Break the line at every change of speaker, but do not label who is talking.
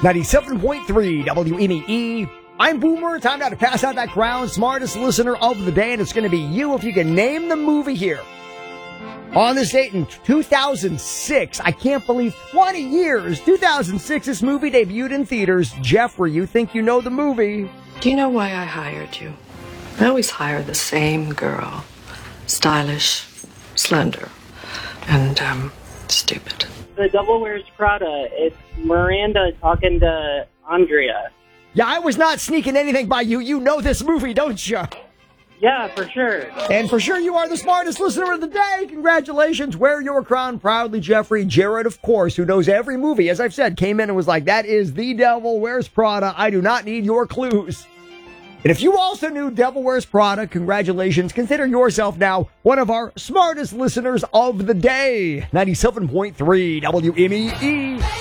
97.3 WMEE. I'm Boomer. Time now to pass out that crown. Smartest listener of the day, and it's going to be you if you can name the movie here. On this date in 2006, I can't believe 20 years, 2006, this movie debuted in theaters. Jeffrey, you think you know the movie?
Do you know why I hired you? I always hire the same girl. Stylish, slender, and, stupid.
The Devil Wears Prada. It's Miranda talking to Andrea.
Yeah, I was not sneaking anything by you. You know this movie, don't you?
Yeah, for sure.
And for sure you are the smartest listener of the day. Congratulations. Wear your crown proudly, Jeffrey. Jared, of course, who knows every movie, as I've said, came in and was like, that is The Devil Wears Prada. I do not need your clues. And if you also knew Devil Wears Prada, congratulations. Consider yourself now one of our smartest listeners of the day. 97.3 WMEE.